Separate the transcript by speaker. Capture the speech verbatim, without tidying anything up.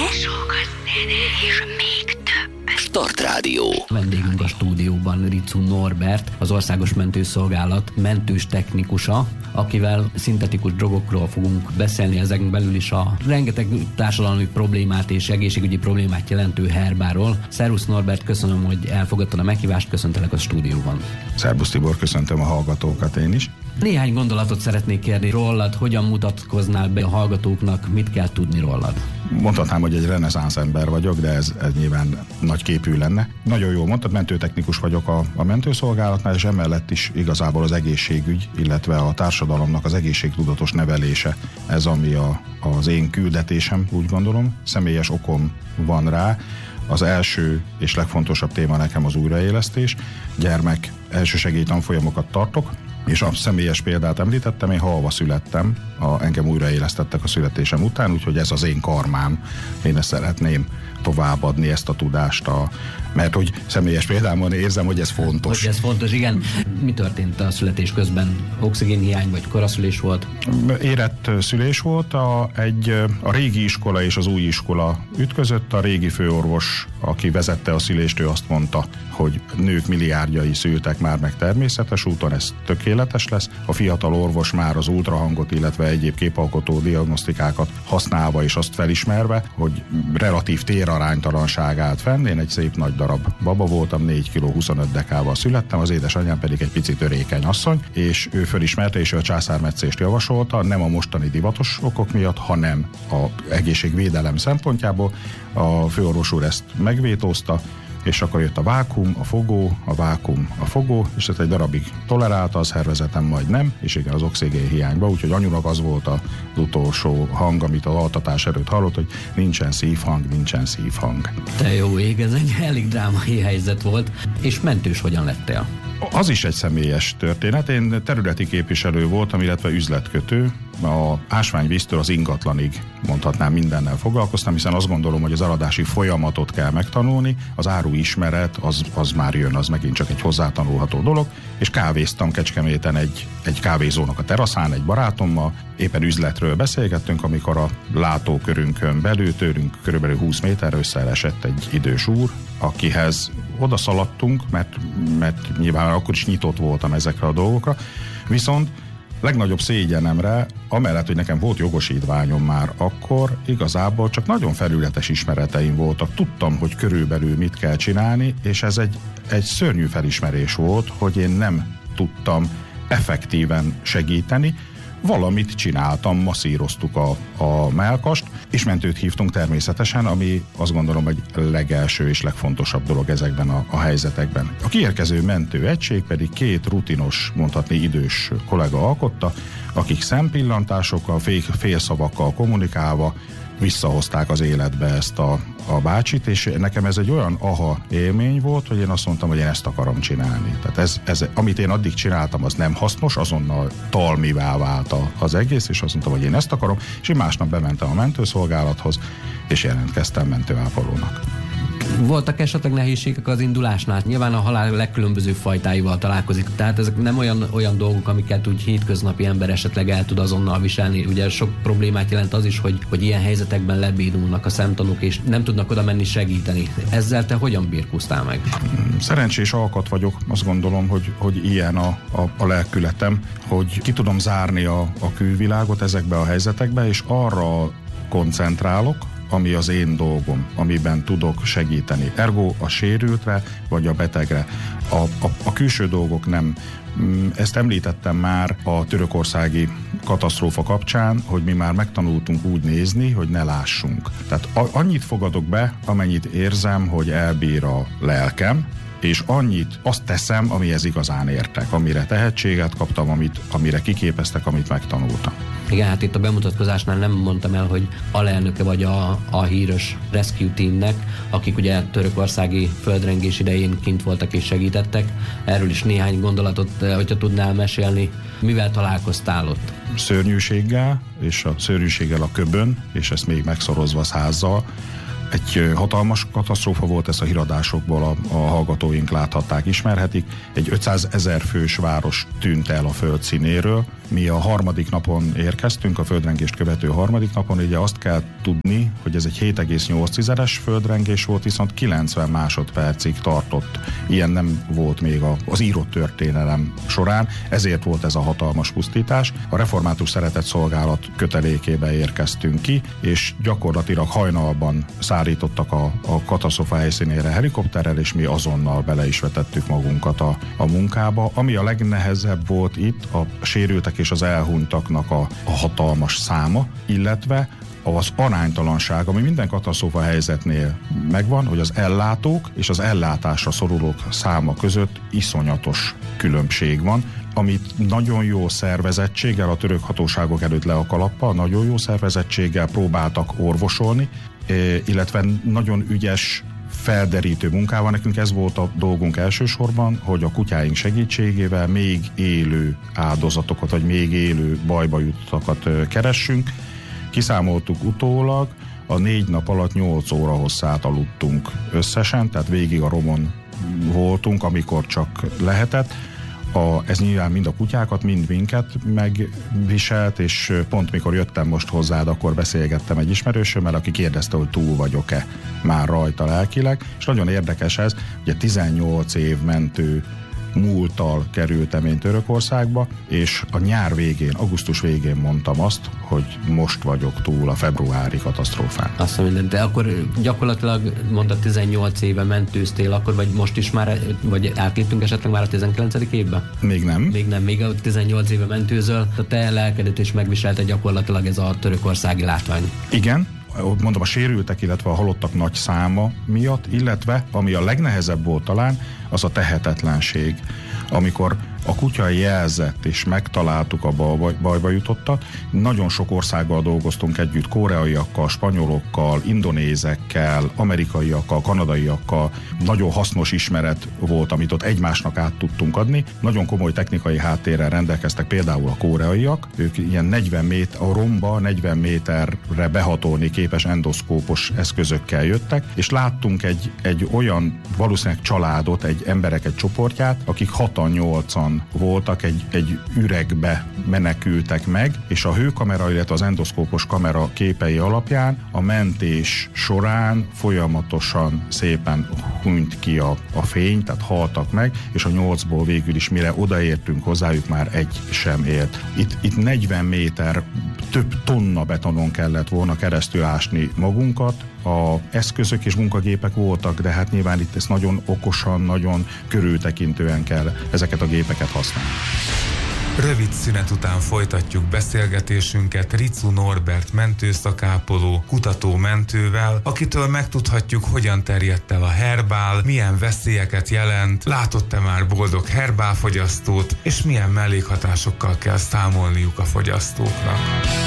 Speaker 1: sokkal és még több.
Speaker 2: Start Rádió.
Speaker 3: Vendégünk a stúdióban Riczú Norbert, az Országos Mentőszolgálat mentős technikusa, akivel szintetikus drogokról fogunk beszélni, ezeken belül is a rengeteg társadalmi problémát és egészségügyi problémát jelentő herbáról. Szervusz Norbert, köszönöm, hogy elfogadtad a meghívást, köszöntelek a stúdióban.
Speaker 4: Szervusz Tibor, köszöntöm a hallgatókat én is.
Speaker 3: Néhány gondolatot szeretnék kérni rólad, hogyan mutatkoznál be a hallgatóknak, mit kell tudni rólad?
Speaker 4: Mondhatnám, hogy egy reneszánsz ember vagyok, de ez, ez nyilván nagy képű lenne. Nagyon jól mondtad, mentőtechnikus vagyok a, a mentőszolgálatnál, és emellett is igazából az egészségügy, illetve a társadalomnak az egészségtudatos nevelése. Ez ami a, az én küldetésem, úgy gondolom. Személyes okom van rá. Az első és legfontosabb téma nekem az újraélesztés. Gyermek elsősegély tanfolyamokat tartok, és a személyes példát említettem, én halva születtem, a, engem újraélesztettek a születésem után, úgyhogy ez az én karmám. Én ezt szeretném továbbadni, ezt a tudást, a, mert hogy személyes példámon érzem, hogy ez fontos.
Speaker 3: Hogy ez fontos, igen. Mi történt a születés közben? Oxigénhiány vagy koraszülés volt?
Speaker 4: Érett szülés volt, a, egy, a régi iskola és az új iskola ütközött, a régi főorvos, aki vezette a szülést, ő azt mondta, hogy nők milliárdjai szültek már meg természetes úton, ez tökéletes lesz. A fiatal orvos már az ultrahangot, illetve egyéb képalkotó diagnosztikákat használva és azt felismerve, hogy relatív téraránytalanság állt fenn. Én egy szép nagy darab baba voltam, négy kiló huszonöt dekával születtem, az édesanyám pedig egy picit törékeny asszony, és ő felismerte, és ő a császármetszést javasolta, nem a mostani divatos okok miatt, hanem az egészségvédelem szempontjából. A főorvos úr ezt megvétózta, és akkor jött a vákum, a fogó, a vákum, a fogó, és ezt egy darabig tolerálta, az szervezetem majd nem, és igen, az oxigén hiányba, úgyhogy anyunak az volt az utolsó hang, amit az altatás előtt hallott, hogy nincsen szívhang, nincsen szívhang.
Speaker 3: Te jó ég, ez egy elég drámai helyzet volt, és mentős hogyan lettél?
Speaker 4: Az is egy személyes történet. Én területi képviselő voltam, illetve üzletkötő. A ásványvíztől az ingatlanig mondhatnám mindennel foglalkoztam, hiszen azt gondolom, hogy az eladási folyamatot kell megtanulni, az áru ismeret, az, az már jön, az megint csak egy hozzátanulható dolog, és kávéztam Kecskeméten egy, egy kávézónak a teraszán egy barátommal, éppen üzletről beszélgettünk, amikor a látókörünkön belül, tőlünk körülbelül húsz méterre összeesett egy idős úr, akihez oda szaladtunk, mert, mert nyilván akkor is nyitott voltam ezekre a dolgokra, viszont legnagyobb szégyenemre, amellett, hogy nekem volt jogosítványom már akkor, igazából csak nagyon felületes ismereteim voltak. Tudtam, hogy körülbelül mit kell csinálni, és ez egy, egy szörnyű felismerés volt, hogy én nem tudtam effektíven segíteni. Valamit csináltam, masszíroztuk a, a mellkast, és mentőt hívtunk természetesen, ami azt gondolom, hogy legelső és legfontosabb dolog ezekben a, a helyzetekben. A kiérkező mentőegység pedig két rutinos, mondhatni idős kollega alkotta, akik szempillantásokkal, fél, félszavakkal kommunikálva visszahozták az életbe ezt a, a bácsit, és nekem ez egy olyan aha élmény volt, hogy én azt mondtam, hogy én ezt akarom csinálni. Tehát ez, ez, amit én addig csináltam, az nem hasznos, azonnal talmivá vált az egész, és azt mondtam, hogy én ezt akarom, és én másnap bementem a mentőszolgálathoz, és jelentkeztem mentőápolónak.
Speaker 3: Voltak esetleg nehézségek az indulásnál? Nyilván a halál legkülönbözőbb fajtáival találkozik, tehát ezek nem olyan, olyan dolgok, amiket úgy hétköznapi ember esetleg el tud azonnal viselni. Ugye sok problémát jelent az is, hogy, hogy ilyen helyzetekben lebénulnak a szemtanúk, és nem tudnak oda menni segíteni. Ezzel te hogyan birkóztál meg?
Speaker 4: Szerencsés alkat vagyok, azt gondolom, hogy, hogy ilyen a, a, a lelkületem, hogy ki tudom zárni a, a külvilágot ezekbe a helyzetekbe, és arra koncentrálok, ami az én dolgom, amiben tudok segíteni. Ergo a sérültre, vagy a betegre. A, a, a külső dolgok nem. Ezt említettem már a törökországi katasztrófa kapcsán, hogy mi már megtanultunk úgy nézni, hogy ne lássunk. Tehát a, annyit fogadok be, amennyit érzem, hogy elbír a lelkem, és annyit azt teszem, amihez igazán értek, amire tehetséget kaptam, amit, amire kiképeztek, amit megtanultam.
Speaker 3: Igen, hát itt a bemutatkozásnál nem mondtam el, hogy alelnöke vagy a, a híres Rescue Teamnek, akik ugye törökországi földrengés idején kint voltak és segítettek. Erről is néhány gondolatot, hogyha tudnál mesélni. Mivel találkoztál ott?
Speaker 4: Szörnyűséggel, és a szörnyűséggel a köbön, és ezt még megszorozva százzal. Egy hatalmas katasztrófa volt, ezt a híradásokból a, a hallgatóink láthatták, ismerhetik. Egy ötszázezer fős város tűnt el a föld színéről, Mi a harmadik napon érkeztünk, a földrengést követő harmadik napon, ugye azt kell tudni, hogy ez egy hét egész nyolc földrengés volt, viszont kilencven másodpercig tartott. Ilyen nem volt még az írott történelem során, ezért volt ez a hatalmas pusztítás. A Református Szeretetszolgálat kötelékébe érkeztünk ki, és gyakorlatilag hajnalban szállítottak a, a katasztrófa helyszínére helikopterrel, és mi azonnal bele is vetettük magunkat a, a munkába. Ami a legnehezebb volt itt, a sérültek és az elhunytaknak a, a hatalmas száma, illetve az aránytalanság, ami minden katasztrófa helyzetnél megvan, hogy az ellátók és az ellátásra szorulók száma között iszonyatos különbség van, amit nagyon jó szervezettséggel, a török hatóságok előtt le a kalappal, nagyon jó szervezettséggel próbáltak orvosolni, illetve nagyon ügyes felderítő munkával. Nekünk ez volt a dolgunk elsősorban, hogy a kutyáink segítségével még élő áldozatokat, vagy még élő bajba jutottakat keressünk. Kiszámoltuk utólag, a négy nap alatt nyolc óra hosszát aludtunk összesen, tehát végig a romon voltunk, amikor csak lehetett. A, ez nyilván mind a kutyákat, mind minket megviselt, és pont mikor jöttem most hozzád, akkor beszélgettem egy ismerősömmel, aki kérdezte, hogy túl vagyok-e már rajta lelkileg, és nagyon érdekes ez, ugye tizennyolc év mentő múlttal kerültem én Törökországba, és a nyár végén, augusztus végén mondtam azt, hogy most vagyok túl a februári katasztrófán.
Speaker 3: Azt mondom, de akkor gyakorlatilag mondta tizennyolc éve mentőztél, akkor vagy most is már, vagy átléptünk esetleg már a tizenkilencedik évben?
Speaker 4: Még nem.
Speaker 3: Még nem, még a tizennyolc éve mentőzöl, a te lelkedet is megviselte gyakorlatilag ez a törökországi látvány.
Speaker 4: Igen. Mondom, a sérültek, illetve a halottak nagy száma miatt, illetve ami a legnehezebb volt talán, az a tehetetlenség. Amikor a kutya jelzett, és megtaláltuk a bajba jutottat, nagyon sok országgal dolgoztunk együtt, koreaiakkal, spanyolokkal, indonézekkel, amerikaiakkal, kanadaiakkal. Nagyon hasznos ismeret volt, amit ott egymásnak át tudtunk adni. Nagyon komoly technikai háttérrel rendelkeztek például a koreaiak. Ők ilyen negyven méter, a romba negyven méterre behatolni képes endoszkópos eszközökkel jöttek, és láttunk egy, egy olyan valószínűleg családot, egy emberek egy csoportját, akik hatan-nyolcan voltak, egy, egy üregbe menekültek meg, és a hőkamera, illetve az endoszkópos kamera képei alapján a mentés során folyamatosan szépen hunyt ki a, a fény, tehát haltak meg, és a nyolcból végül is mire odaértünk hozzájuk, már egy sem élt. Itt, itt negyven méter, több tonna betonon kellett volna keresztül ásni magunkat. A eszközök és munkagépek voltak, de hát nyilván itt ezt nagyon okosan, nagyon körültekintően kell ezeket a gépeket használni.
Speaker 2: Rövid szünet után folytatjuk beszélgetésünket Riczú Norbert mentőszakápoló, kutató-mentővel, akitől megtudhatjuk, hogyan terjedt el a herbál, milyen veszélyeket jelent, látott-e már boldog herbálfogyasztót, és milyen mellékhatásokkal kell számolniuk a fogyasztóknak.